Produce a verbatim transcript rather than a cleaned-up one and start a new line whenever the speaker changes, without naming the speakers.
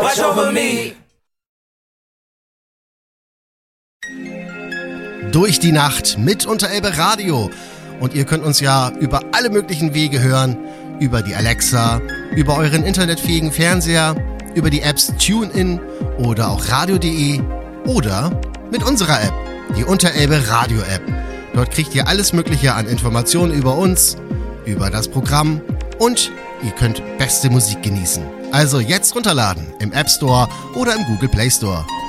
watch over me.
Durch die Nacht mit Unterelbe Radio. Und ihr könnt uns ja über alle möglichen Wege hören. Über die Alexa, über euren internetfähigen Fernseher, über die Apps TuneIn oder auch radio punkt de oder mit unserer App, die Unterelbe Radio App. Dort kriegt ihr alles Mögliche an Informationen über uns, über das Programm und ihr könnt beste Musik genießen. Also jetzt runterladen im App Store oder im Google Play Store.